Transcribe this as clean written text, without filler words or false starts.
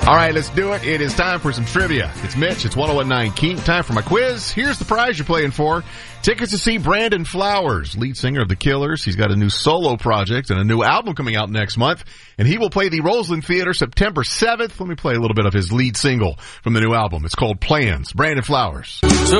All right, let's do it. It is time for some trivia. It's Mitch. It's 101.9 Keene. Time for my quiz. Here's the prize you're playing for. Tickets to see Brandon Flowers, lead singer of The Killers. He's got a new solo project and a new album coming out next month, and he will play the Roseland Theater September 7th. Let me play a little bit of his lead single from the new album. It's called Plans. Brandon Flowers.